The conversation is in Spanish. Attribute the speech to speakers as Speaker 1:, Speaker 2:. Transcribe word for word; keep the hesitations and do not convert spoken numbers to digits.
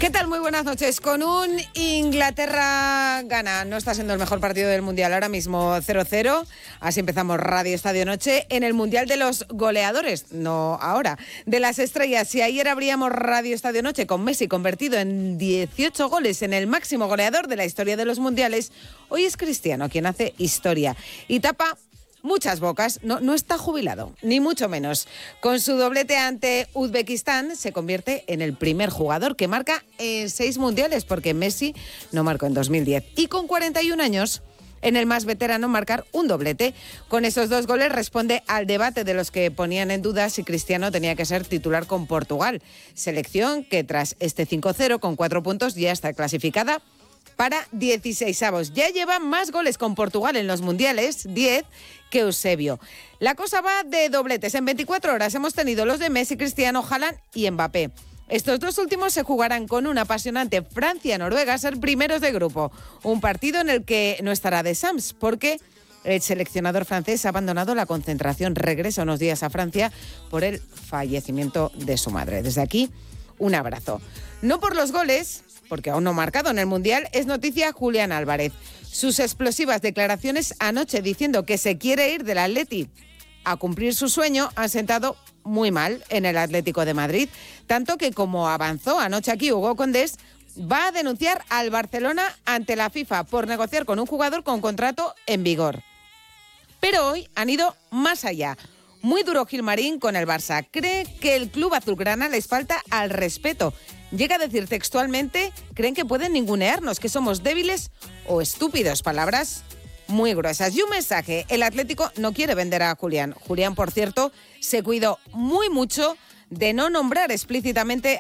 Speaker 1: ¿Qué tal? Muy buenas noches. Con un Inglaterra-Ghana, no está siendo el mejor partido del Mundial ahora mismo, cero cero. Así empezamos Radio Estadio Noche en el Mundial de los goleadores, no ahora, de las estrellas. Si ayer abríamos Radio Estadio Noche con Messi convertido en dieciocho goles en el máximo goleador de la historia de los Mundiales, hoy es Cristiano quien hace historia y tapa muchas bocas. No, no está jubilado, ni mucho menos. Con su doblete ante Uzbekistán se convierte en el primer jugador que marca en seis mundiales, porque Messi no marcó en dos mil diez. Y con cuarenta y un años, en el más veterano marcar un doblete. Con esos dos goles responde al debate de los que ponían en duda si Cristiano tenía que ser titular con Portugal. Selección que tras este cinco cero con cuatro puntos ya está clasificada para dieciseisavos. Ya lleva más goles con Portugal en los mundiales, diez, que Eusebio. La cosa va de dobletes. En veinticuatro horas hemos tenido los de Messi, Cristiano, Haaland y Mbappé. Estos dos últimos se jugarán con un apasionante Francia-Noruega, ser primeros de grupo. Un partido en el que no estará de Sams, porque el seleccionador francés ha abandonado la concentración. Regresa unos días a Francia por el fallecimiento de su madre. Desde aquí, un abrazo. No por los goles, porque aún no ha marcado en el Mundial, es noticia Julián Álvarez. Sus explosivas declaraciones anoche diciendo que se quiere ir del Atleti a cumplir su sueño han sentado muy mal en el Atlético de Madrid, tanto que, como avanzó anoche aquí Hugo Condés, va a denunciar al Barcelona ante la FIFA por negociar con un jugador con contrato en vigor. Pero hoy han ido más allá. Muy duro Gilmarín con el Barça. Cree que el club azulgrana les falta al respeto. Llega a decir textualmente, creen que pueden ningunearnos, que somos débiles o estúpidos. Palabras muy gruesas. Y un mensaje, el Atlético no quiere vender a Julián. Julián, por cierto, se cuidó muy mucho de no nombrar explícitamente